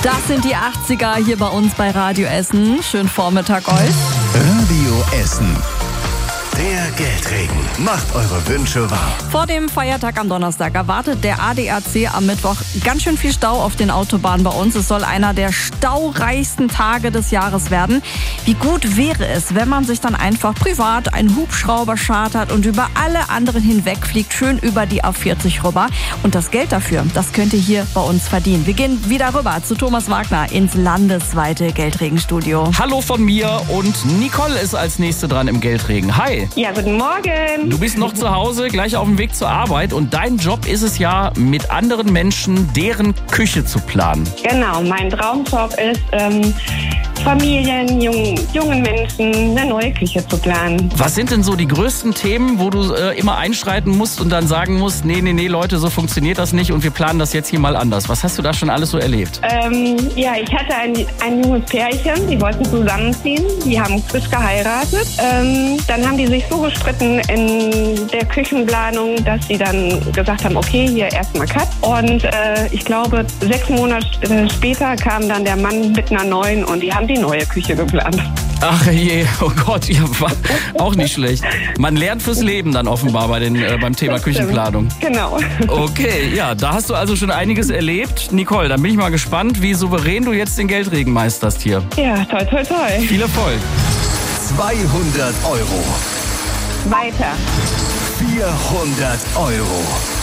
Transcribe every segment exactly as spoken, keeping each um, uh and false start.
Das sind die achtziger hier bei uns bei Radio Essen. Schönen Vormittag euch. Radio Essen. Der Geldregen macht eure Wünsche wahr. Vor dem Feiertag am Donnerstag erwartet der A D A C am Mittwoch ganz schön viel Stau auf den Autobahnen bei uns. Es soll einer der staureichsten Tage des Jahres werden. Wie gut wäre es, wenn man sich dann einfach privat einen Hubschrauber chartert und über alle anderen hinwegfliegt, schön über die A vierzig rüber. Und das Geld dafür, das könnt ihr hier bei uns verdienen. Wir gehen wieder rüber zu Thomas Wagner ins landesweite Geldregenstudio. Hallo von mir und Nicole ist als Nächste dran im Geldregen. Hi. Ja, guten Morgen. Du bist noch zu Hause, gleich auf dem Weg zur Arbeit und dein Job ist es ja, mit anderen Menschen deren Küche zu planen. Genau, mein Traumjob ist, ähm, Familien, jungen, jungen Menschen eine neue Küche zu planen. Was sind denn so die größten Themen, wo du äh, immer einschreiten musst und dann sagen musst, nee, nee, nee, Leute, so funktioniert das nicht und wir planen das jetzt hier mal anders. Was hast du da schon alles so erlebt? Ähm, ja, ich hatte ein, ein junges Pärchen, die wollten zusammenziehen, die haben frisch geheiratet. Ähm, dann haben die sich so gestritten in der Küchenplanung, dass sie dann gesagt haben, okay, hier erstmal Cut. Und äh, ich glaube, sechs Monate später kam dann der Mann mit einer neuen und die haben die neue Küche geplant. Ach je, oh Gott, ja, war auch nicht schlecht. Man lernt fürs Leben dann offenbar bei den, äh, beim Thema Küchenplanung. Genau. Okay, ja, da hast du also schon einiges erlebt. Nicole, dann bin ich mal gespannt, wie souverän du jetzt den Geldregen meisterst hier. Ja, toll, toll, toll. Viel Erfolg. zweihundert Euro. Weiter. vierhundert Euro.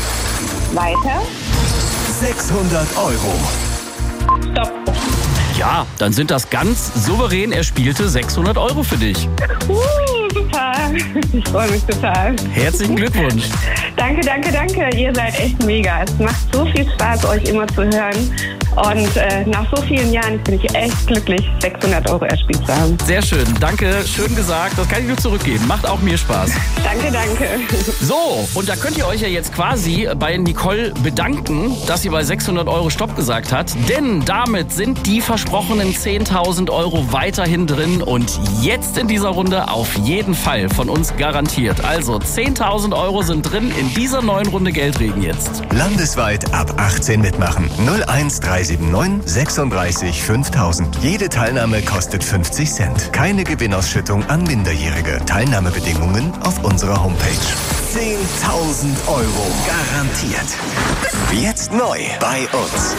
Weiter. sechshundert Euro. Stopp. Ja, dann sind das ganz souverän erspielte sechshundert Euro für dich. Uh, super. Ich freue mich total. Herzlichen Glückwunsch. Danke, danke, danke. Ihr seid echt mega. Es macht so viel Spaß, euch immer zu hören. Und äh, nach so vielen Jahren bin ich echt glücklich, sechshundert Euro erspielt zu haben. Sehr schön, danke, schön gesagt. Das kann ich nur zurückgeben. Macht auch mir Spaß. Danke, danke. So, und da könnt ihr euch ja jetzt quasi bei Nicole bedanken, dass sie bei sechshundert Euro Stopp gesagt hat. Denn damit sind die versprochenen zehntausend Euro weiterhin drin. Und jetzt in dieser Runde auf jeden Fall von uns garantiert. Also zehntausend Euro sind drin in dieser neuen Runde Geldregen jetzt. Landesweit ab achtzehn mitmachen. null eins drei sieben neun sechsunddreißig fünftausend. Jede Teilnahme kostet fünfzig Cent. Keine Gewinnausschüttung an Minderjährige. Teilnahmebedingungen auf unserer Homepage. zehntausend Euro garantiert. Jetzt neu bei uns.